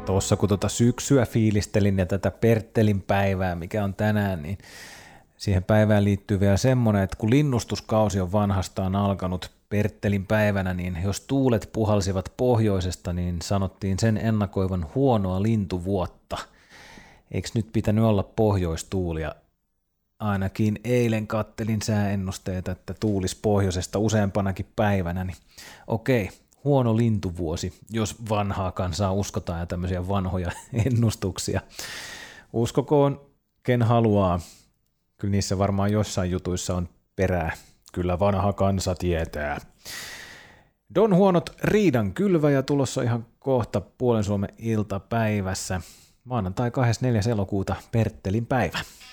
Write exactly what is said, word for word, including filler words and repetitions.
Tuossa kun tuota syksyä fiilistelin ja tätä Perttelin päivää, mikä on tänään, niin siihen päivään liittyy vielä semmoinen, että kun linnustuskausi on vanhastaan alkanut Perttelin päivänä, niin jos tuulet puhalsivat pohjoisesta, niin sanottiin sen ennakoivan huonoa lintuvuotta. Eikö nyt pitänyt olla pohjoistuulia? Ainakin eilen kattelin sääennusteita, että tuulis pohjoisesta useampanakin päivänä, niin okei, huono lintuvuosi, jos vanhaa kansaa uskotaan ja tämmöisiä vanhoja ennustuksia. Uskokoon, ken haluaa. Kyllä niissä varmaan jossain jutuissa on perää. Kyllä vanha kansa tietää. Don huonot riidan kylväjä tulossa ihan kohta Puolen Suomen iltapäivässä. Maanantai kahdeskymmenesneljäs elokuuta Perttelin päivä.